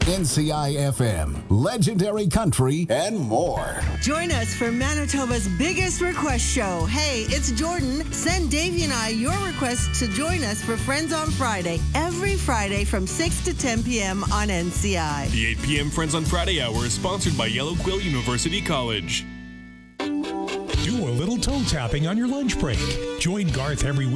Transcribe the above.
NCI FM, Legendary Country, and more. Join us for Manitoba's biggest request show. Hey, it's Jordan. Send Davey and I your request to join us for Friends on Friday, every Friday from 6 to 10 p.m. on NCI. The 8 p.m. Friends on Friday hour is sponsored by Yellow Quill University College. Do a little toe tapping on your lunch break. Join Garth every week